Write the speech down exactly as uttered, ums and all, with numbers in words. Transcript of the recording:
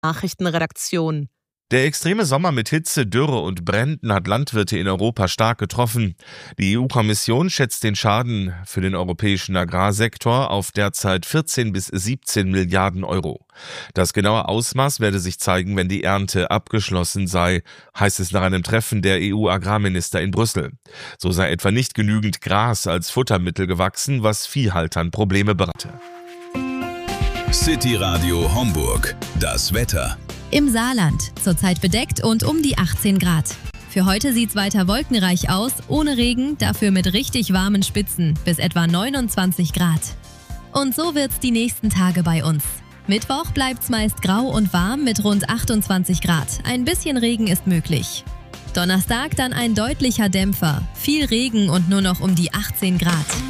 Nachrichtenredaktion. Der extreme Sommer mit Hitze, Dürre und Bränden hat Landwirte in Europa stark getroffen. Die E U-Kommission schätzt den Schaden für den europäischen Agrarsektor auf derzeit vierzehn bis siebzehn Milliarden Euro. Das genaue Ausmaß werde sich zeigen, wenn die Ernte abgeschlossen sei, heißt es nach einem Treffen der E U-Agrarminister in Brüssel. So sei etwa nicht genügend Gras als Futtermittel gewachsen, was Viehhaltern Probleme bereite. City Radio Homburg. Das Wetter. Im Saarland, zurzeit bedeckt und um die achtzehn Grad. Für heute sieht's weiter wolkenreich aus, ohne Regen, dafür mit richtig warmen Spitzen, bis etwa neunundzwanzig Grad. Und so wird's die nächsten Tage bei uns. Mittwoch bleibt's meist grau und warm mit rund achtundzwanzig Grad. Ein bisschen Regen ist möglich. Donnerstag dann ein deutlicher Dämpfer, viel Regen und nur noch um die achtzehn Grad.